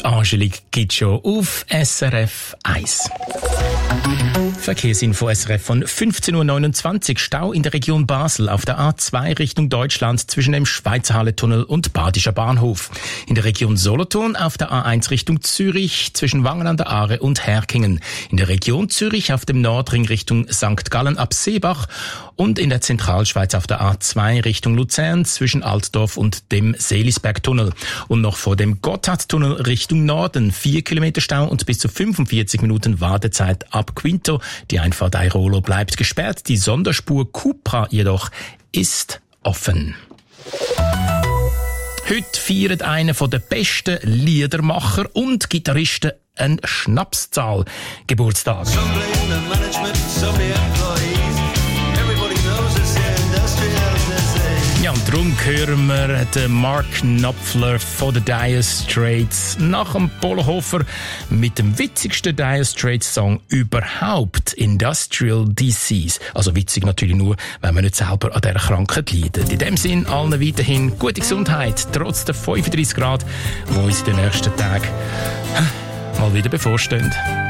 und Angelique Kidjo auf SRF 1. Verkehrsinfo SRF von 15.29 Uhr. Stau in der Region Basel auf der A2 Richtung Deutschland zwischen dem Schweizerhalle-Tunnel und Badischer Bahnhof. In der Region Solothurn auf der A1 Richtung Zürich zwischen Wangen an der Aare und Herkingen. In der Region Zürich auf dem Nordring Richtung St. Gallen ab Seebach und in der Zentralschweiz auf der A2 Richtung Luzern zwischen Altdorf und dem Seelisbergtunnel. Und noch vor dem Gotthardtunnel Richtung Norden 4 Kilometer Stau und bis zu 45 Minuten Wartezeit ab Quinto. Die Einfahrt Airolo bleibt gesperrt, die Sonderspur Cupra jedoch ist offen. Heute feiert einer der besten Liedermacher und Gitarristen eine Schnapszahl Geburtstag. Ja, und darum hören wir den Mark Knopfler von den Dire Straits nach dem Polohofer mit dem witzigsten Dire Straits Song überhaupt, Industrial Disease. Also witzig natürlich nur, wenn man nicht selber an dieser Krankheit leidet. In dem Sinn allen weiterhin gute Gesundheit, trotz der 35 Grad, die uns in den nächsten Tagen mal wieder bevorstehen.